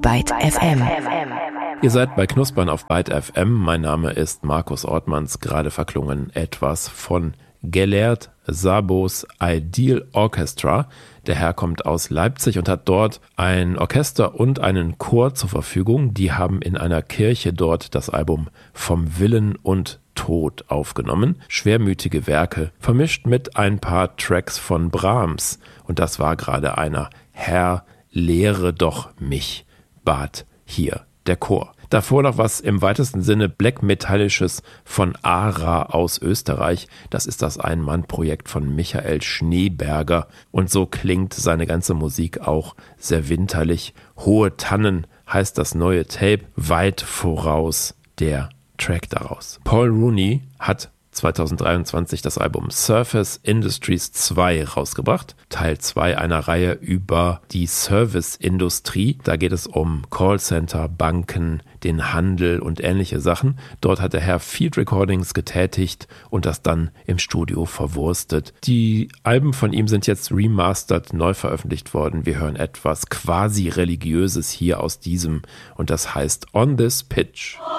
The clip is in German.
Byte FM. Ihr seid bei Knuspern auf Byte FM. Mein Name ist Markus Ortmanns. Gerade verklungen etwas von Gellert Szabos Ideal Orchestra. Der Herr kommt aus Leipzig und hat dort ein Orchester und einen Chor zur Verfügung. Die haben in einer Kirche dort das Album Vom Willen und Tod aufgenommen. Schwermütige Werke, vermischt mit ein paar Tracks von Brahms. Und das war gerade einer. Herr, lehre doch mich, bat hier der Chor. Davor noch was im weitesten Sinne Black-Metallisches von Ara aus Österreich. Das ist das Ein-Mann-Projekt von Michael Schneeberger. Und so klingt seine ganze Musik auch sehr winterlich. Hohe Tannen heißt das neue Tape, weit voraus der Track daraus. Paul Rooney hat 2023 das Album Surface Industries 2 rausgebracht. Teil 2 einer Reihe über die Serviceindustrie. Da geht es um Callcenter, Banken, den Handel und ähnliche Sachen. Dort hat der Herr Field Recordings getätigt und das dann im Studio verwurstet. Die Alben von ihm sind jetzt remastered, neu veröffentlicht worden. Wir hören etwas quasi Religiöses hier aus diesem und das heißt On This Pitch.